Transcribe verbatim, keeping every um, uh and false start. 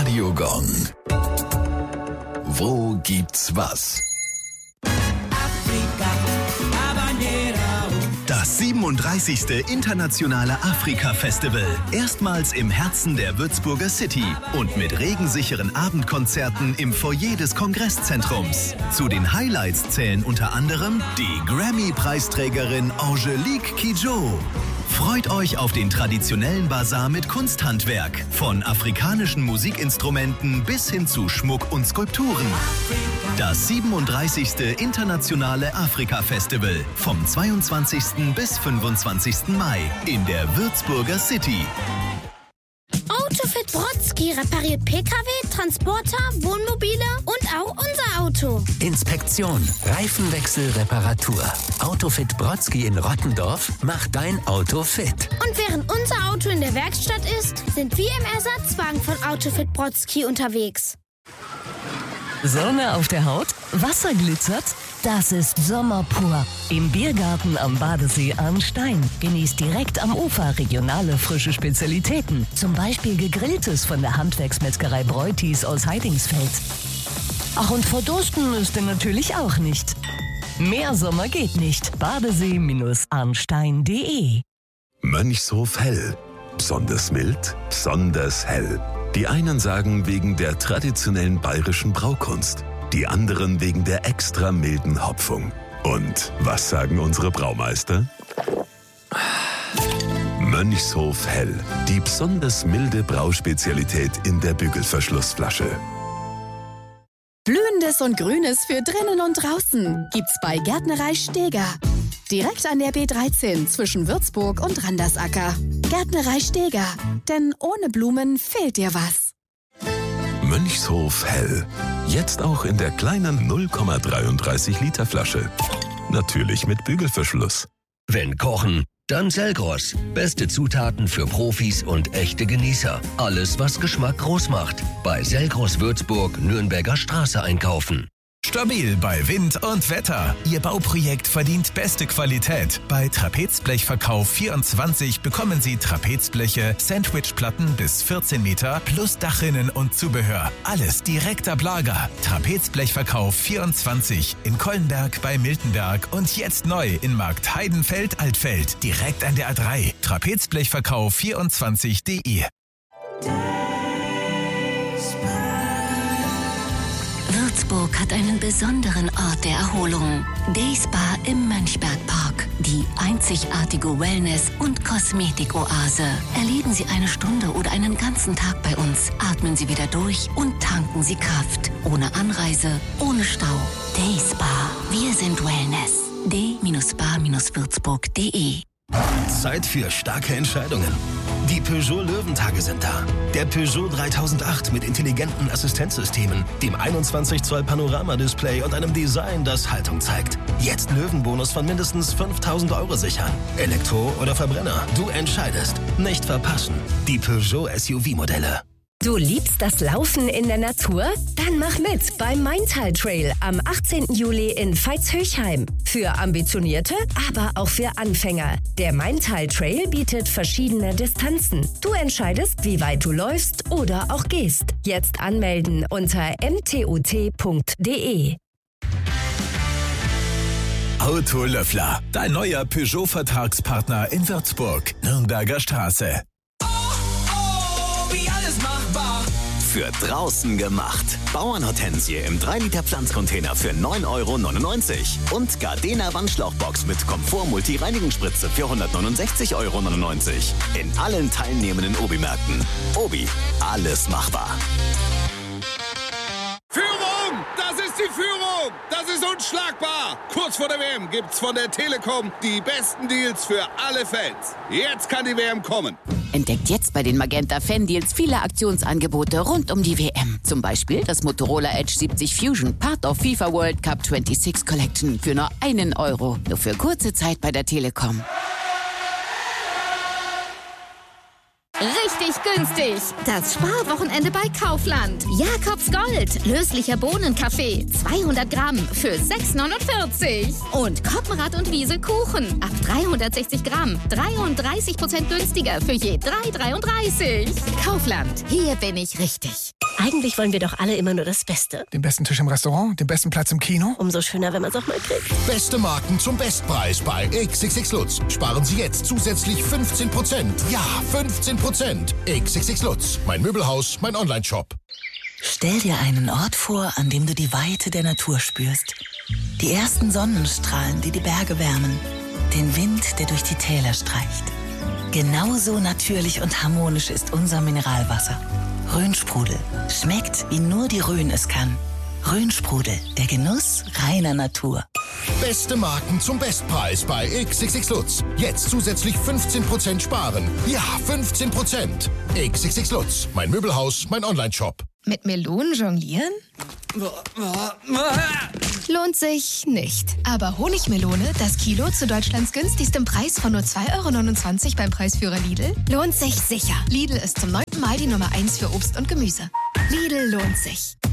Radiogong. Wo gibt's was? Das siebenunddreißigste Internationale Afrika-Festival. Erstmals im Herzen der Würzburger City und mit regensicheren Abendkonzerten im Foyer des Kongresszentrums. Zu den Highlights zählen unter anderem die Grammy-Preisträgerin Angelique Kidjo. Freut euch auf den traditionellen Basar mit Kunsthandwerk, von afrikanischen Musikinstrumenten bis hin zu Schmuck und Skulpturen. Das siebenunddreißigste Internationale Afrika-Festival vom zweiundzwanzigsten bis fünfundzwanzigsten Mai in der Würzburger City. Autofit Brodsky repariert P K W, Transporter, Wohnmobile und auch unser Auto. Inspektion, Reifenwechsel, Reparatur. Autofit Brodsky in Rottendorf macht dein Auto fit. Und während unser Auto in der Werkstatt ist, sind wir im Ersatzwagen von Autofit Brodsky unterwegs. Sonne auf der Haut? Wasser glitzert? Das ist Sommer pur. Im Biergarten am Badesee Arnstein. Genießt direkt am Ufer regionale frische Spezialitäten. Zum Beispiel Gegrilltes von der Handwerksmetzgerei Breutis aus Heidingsfeld. Ach, und verdursten müsst ihr natürlich auch nicht. Mehr Sommer geht nicht. Badesee Arnstein punkt de Mönchshof Hell. Besonders mild, besonders hell. Die einen sagen wegen der traditionellen bayerischen Braukunst, die anderen wegen der extra milden Hopfung. Und was sagen unsere Braumeister? Mönchshof Hell, die besonders milde Brauspezialität in der Bügelverschlussflasche. Blühendes und Grünes für drinnen und draußen gibt's bei Gärtnerei Steger. Direkt an der B dreizehn zwischen Würzburg und Randersacker. Gärtnerei Steger, denn ohne Blumen fehlt dir was. Mönchshof Hell, jetzt auch in der kleinen null Komma dreiunddreißig Liter Flasche. Natürlich mit Bügelverschluss. Wenn kochen, dann Selgros. Beste Zutaten für Profis und echte Genießer. Alles, was Geschmack groß macht. Bei Selgros Würzburg, Nürnberger Straße einkaufen. Stabil bei Wind und Wetter. Ihr Bauprojekt verdient beste Qualität. Bei Trapezblechverkauf vierundzwanzig bekommen Sie Trapezbleche, Sandwichplatten bis vierzehn Meter plus Dachrinnen und Zubehör. Alles direkt ab Lager. Trapezblechverkauf vierundzwanzig in Kollenberg bei Miltenberg und jetzt neu in Markt Heidenfeld-Altfeld. Direkt an der A drei. Trapezblechverkauf vierundzwanzig punkt de. Würzburg hat einen besonderen Ort der Erholung. Dayspa im Mönchbergpark. Die einzigartige Wellness- und Kosmetikoase. Erleben Sie eine Stunde oder einen ganzen Tag bei uns. Atmen Sie wieder durch und tanken Sie Kraft. Ohne Anreise, ohne Stau. Dayspa. Wir sind Wellness. d spa würzburg punkt de. Zeit für starke Entscheidungen. Die Peugeot Löwentage sind da. Der Peugeot dreitausendacht mit intelligenten Assistenzsystemen, dem einundzwanzig Zoll Panoramadisplay und einem Design, das Haltung zeigt. Jetzt Löwenbonus von mindestens fünftausend Euro sichern. Elektro oder Verbrenner, du entscheidest. Nicht verpassen. Die Peugeot S U V-Modelle. Du liebst das Laufen in der Natur? Dann mach mit beim Maintal Trail am achtzehnten Juli in Veitshöchheim. Für Ambitionierte, aber auch für Anfänger. Der Maintal Trail bietet verschiedene Distanzen. Du entscheidest, wie weit du läufst oder auch gehst. Jetzt anmelden unter m t u t punkt de. Autolöffler, dein neuer Peugeot-Vertragspartner in Würzburg, Nürnberger Straße. Für draußen gemacht. Bauernhortensie im drei Liter Pflanzcontainer für neun Euro neunundneunzig. Und Gardena Wandschlauchbox mit Komfort-Multi-Reinigungsspritze für hundertneunundsechzig Euro neunundneunzig. In allen teilnehmenden Obi-Märkten. Obi, alles machbar. Führung! Das ist die Führung! Das ist unschlagbar! Kurz vor der W M gibt's von der Telekom die besten Deals für alle Fans. Jetzt kann die W M kommen. Entdeckt jetzt bei den Magenta Fan-Deals viele Aktionsangebote rund um die W M. Zum Beispiel das Motorola Edge siebzig Fusion, Part of FIFA World Cup sechsundzwanzig Collection für nur einen Euro. Nur für kurze Zeit bei der Telekom. Richtig günstig. Das Sparwochenende bei Kaufland. Jakobs Gold. Löslicher Bohnenkaffee. zweihundert Gramm für sechs neunundvierzig. Und Koppenrad und Wiese Kuchen. Ab dreihundertsechzig Gramm. dreiunddreißig Prozent günstiger für je drei dreiunddreißig. Kaufland. Hier bin ich richtig. Eigentlich wollen wir doch alle immer nur das Beste. Den besten Tisch im Restaurant, den besten Platz im Kino. Umso schöner, wenn man es auch mal kriegt. Beste Marken zum Bestpreis bei X X X Lutz. Sparen Sie jetzt zusätzlich fünfzehn Prozent. Ja, fünfzehn Prozent. X X X Lutz. Mein Möbelhaus, mein Onlineshop. Stell dir einen Ort vor, an dem du die Weite der Natur spürst. Die ersten Sonnenstrahlen, die die Berge wärmen. Den Wind, der durch die Täler streicht. Genauso natürlich und harmonisch ist unser Mineralwasser. Rhönsprudel. Schmeckt, wie nur die Rhön es kann. Rhönsprudel. Der Genuss reiner Natur. Beste Marken zum Bestpreis bei X X X Lutz. Jetzt zusätzlich fünfzehn Prozent sparen. Ja, fünfzehn Prozent. X X X Lutz. Mein Möbelhaus, mein Onlineshop. Mit Melonen jonglieren? Lohnt sich nicht. Aber Honigmelone, das Kilo zu Deutschlands günstigstem Preis von nur zwei Euro neunundzwanzig beim Preisführer Lidl, lohnt sich sicher. Lidl ist zum neunten Mal die Nummer eins für Obst und Gemüse. Lidl lohnt sich.